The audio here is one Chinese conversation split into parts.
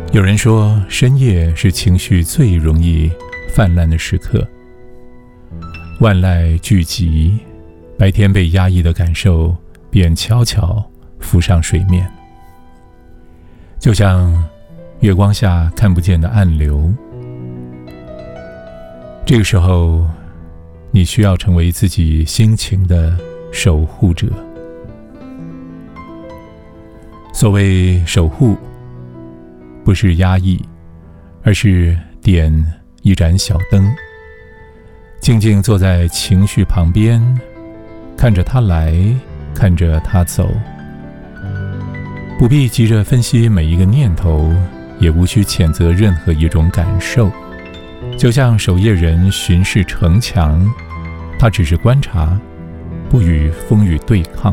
有人说，深夜是情绪最容易泛滥的时刻，万籁俱寂，白天被压抑的感受便悄悄浮上水面，就像月光下看不见的暗流。这个时候，你需要成为自己心情的守护者。所谓守护，不是压抑，而是点一盏小灯，静静坐在情绪旁边，看着它来，看着它走。不必急着分析每一个念头，也无需谴责任何一种感受。就像守夜人巡视城墙，他只是观察，不与风雨对抗。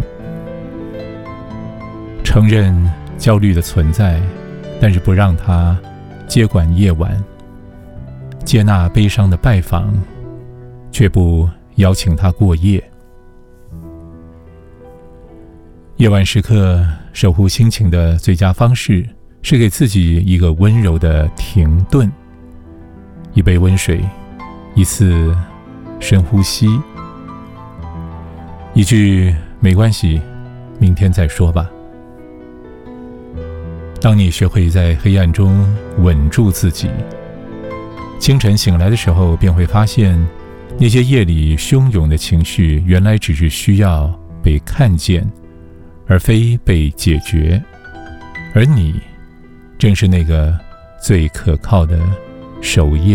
承认焦虑的存在，但是不让它接管夜晚，接纳悲伤的拜访，却不邀请它过夜。夜晚时刻守护心情的最佳方式，是给自己一个温柔的停顿，一杯温水，一次深呼吸，一句没关系，明天再说吧。当你学会在黑暗中稳住自己，清晨醒来的时候，便会发现那些夜里汹涌的情绪，原来只是需要被看见，而非被解决。而你正是那个最可靠的守夜